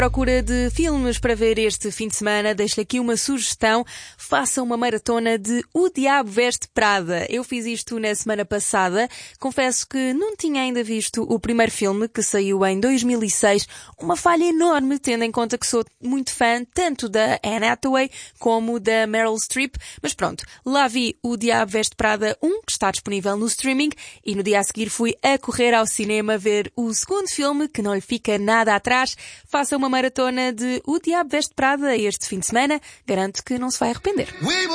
Procura de filmes para ver este fim de semana, deixo-lhe aqui uma sugestão: faça uma maratona de O Diabo Veste Prada. Eu fiz isto na semana passada, confesso que não tinha ainda visto o primeiro filme, que saiu em 2006, uma falha enorme, tendo em conta que sou muito fã tanto da Anne Hathaway como da Meryl Streep, mas pronto, lá vi O Diabo Veste Prada 1, que está disponível no streaming, e no dia a seguir fui a correr ao cinema ver o segundo filme, que não lhe fica nada atrás. Faça uma maratona de O Diabo Veste Prada este fim de semana, garanto que não se vai arrepender.